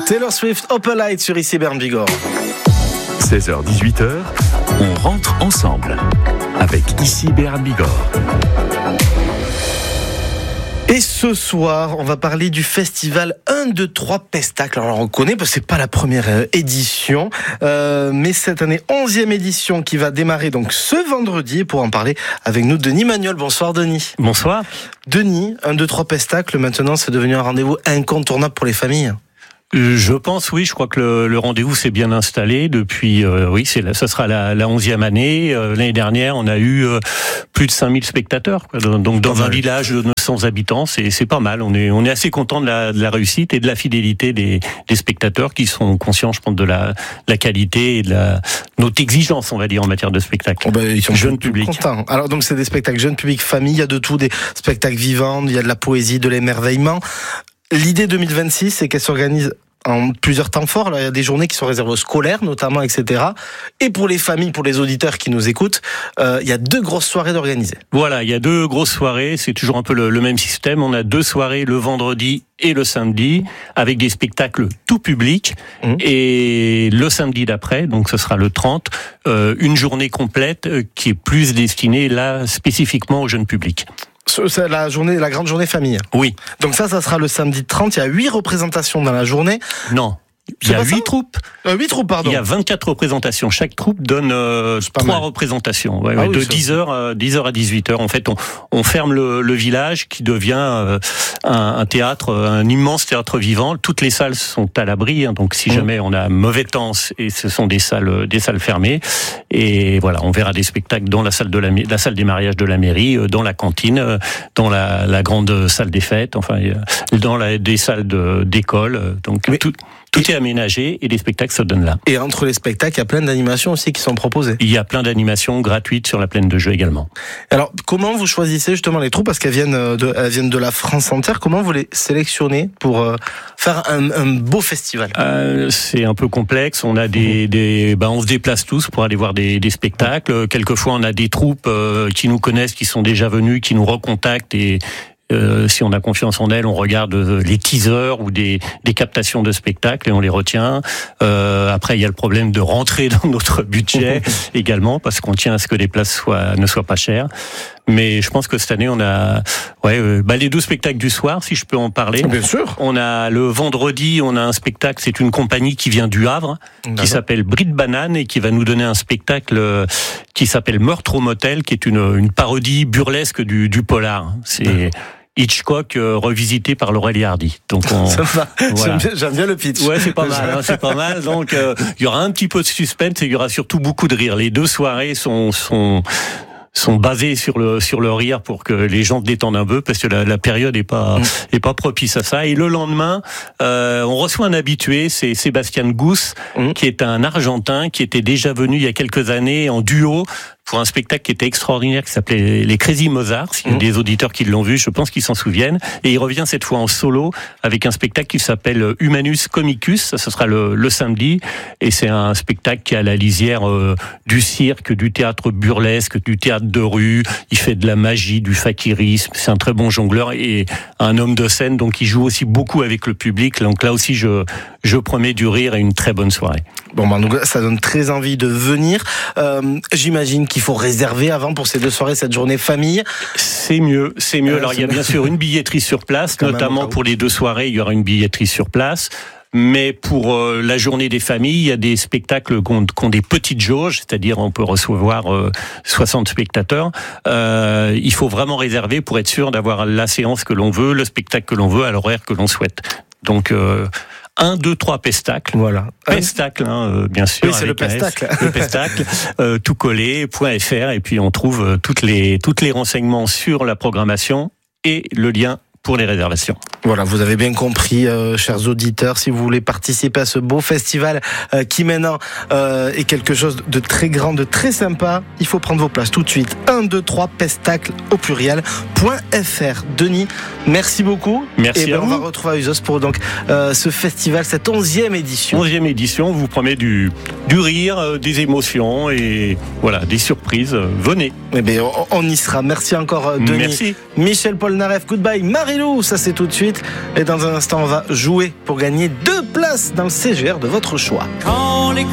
Taylor Swift, Open Light sur ICI Berne Bigorre. 16h-18h, on rentre ensemble avec ICI Berne Bigorre. Et ce soir, on va parler du festival 1, 2, 3 Pestacle. Alors on connaît parce que c'est pas la première édition, mais cette année 11e édition qui va démarrer donc ce vendredi. Pour en parler avec nous, Denis Magnol. Bonsoir Denis. Bonsoir. Denis, 1, 2, 3 Pestacle, maintenant c'est devenu un rendez-vous incontournable pour les familles. Je pense, oui, je crois que le rendez-vous s'est bien installé depuis, ça sera la 11e année. L'année dernière, on a eu plus de 5000 spectateurs, quoi. Donc dans un village de 900 habitants, c'est pas mal. On est assez content de la réussite et de la fidélité des spectateurs qui sont conscients, je pense, de la qualité et de notre exigence, on va dire, en matière de spectacle. Ils sont jeunes publics. Contents. Alors donc c'est des spectacles jeunes publics, famille, il y a de tout, des spectacles vivants, il y a de la poésie, de l'émerveillement. L'idée 2026, c'est qu'elle s'organise en plusieurs temps forts. Alors, il y a des journées qui sont réservées aux scolaires, notamment, etc. Et pour les familles, pour les auditeurs qui nous écoutent, il y a 2 grosses soirées d'organiser. Voilà, il y a 2 grosses soirées. C'est toujours un peu le même système. On a 2 soirées le vendredi et le samedi, avec des spectacles tout public. Et le samedi d'après, donc ce sera le 30, une journée complète qui est plus destinée, là, spécifiquement au jeune public. C'est la grande journée famille. Oui. Donc ça sera le samedi 30. Il y a 8 représentations dans la journée. Non. Il y a 8 troupes. 8 troupes, pardon. Il y a 24 représentations. Chaque troupe donne 3 représentations. De 10h à 18h. En fait, on ferme le village qui devient un théâtre, un immense théâtre vivant. Toutes les salles sont à l'abri. Donc, si jamais on a mauvais temps, et ce sont des salles fermées. Et voilà, on verra des spectacles dans la salle la salle des mariages de la mairie, dans la cantine, dans la grande salle des fêtes, dans des salles d'école. Donc, tout est aménagé et les spectacles se donnent là. Et entre les spectacles, il y a plein d'animations aussi qui sont proposées. Il y a plein d'animations gratuites sur la plaine de jeu également. Alors, comment vous choisissez justement les troupes, parce qu'elles viennent de la France entière? Comment vous les sélectionnez pour faire un beau festival? C'est un peu complexe. On a on se déplace tous pour aller voir des spectacles. Quelquefois, on a des troupes qui nous connaissent, qui sont déjà venues, qui nous recontactent et si on a confiance en elles, on regarde les teasers ou des captations de spectacles et on les retient. Après, il y a le problème de rentrer dans notre budget également, parce qu'on tient à ce que les places ne soient pas chères. Mais je pense que cette année, on a les 2 spectacles du soir, si je peux en parler. Bien sûr. On a le vendredi, on a un spectacle, c'est une compagnie qui vient du Havre, qui s'appelle Brie de Banane et qui va nous donner un spectacle qui s'appelle Meurtre au motel, qui est une parodie burlesque du polar. C'est Hitchcock revisité par Laurel et Hardy. Donc ça va. Voilà. J'aime bien le pitch. Ouais, c'est pas mal. C'est pas mal. Donc il y aura un petit peu de suspense et il y aura surtout beaucoup de rire. Les 2 soirées sont basés sur le rire pour que les gens se détendent un peu, parce que la période est pas propice à ça. Et le lendemain, on reçoit un habitué, c'est Sébastien Gousse, qui est un Argentin qui était déjà venu il y a quelques années en duo pour un spectacle qui était extraordinaire, qui s'appelait Les Crazy Mozart. S'il y a des auditeurs qui l'ont vu, je pense qu'ils s'en souviennent. Et il revient cette fois en solo avec un spectacle qui s'appelle Humanus Comicus. Ça, ce sera le samedi. Et c'est un spectacle qui est à la lisière du cirque, du théâtre burlesque, du théâtre de rue. Il fait de la magie, du fakirisme. C'est un très bon jongleur et un homme de scène. Donc, il joue aussi beaucoup avec le public. Donc là aussi, je promets du rire et une très bonne soirée. Bon, donc ça donne très envie de venir. J'imagine qu'il faut réserver avant pour ces 2 soirées, cette journée famille. C'est mieux. Alors, il y a bien sûr une billetterie sur place, notamment pour les 2 soirées, il y aura une billetterie sur place. Mais pour la journée des familles, il y a des spectacles qui ont des petites jauges, c'est-à-dire on peut recevoir 60 spectateurs. Il faut vraiment réserver pour être sûr d'avoir la séance que l'on veut, le spectacle que l'on veut, à l'horaire que l'on souhaite. Donc 1, 2, 3 Pestacle. Voilà. Pestacle, bien sûr. Oui, c'est le Pestacle. Le Pestacle, tout collé, .fr, et puis on trouve toutes les renseignements sur la programmation et le lien pour les réservations. Voilà, vous avez bien compris, chers auditeurs, si vous voulez participer à ce beau festival qui maintenant est quelque chose de très grand, de très sympa, il faut prendre vos places tout de suite. 1, 2, 3 Pestacle au pluriel.fr. Denis, merci beaucoup. Merci à vous. On va retrouver à Uzos pour donc ce festival, cette 11e édition. 11e édition, on vous promet du rire, des émotions et voilà, des surprises. Venez. Eh bien, on y sera. Merci encore, Denis. Merci. Michel Polnareff, goodbye. Marie Marilou, ça c'est tout de suite. Et dans un instant, on va jouer pour gagner 2 places dans le CGR de votre choix.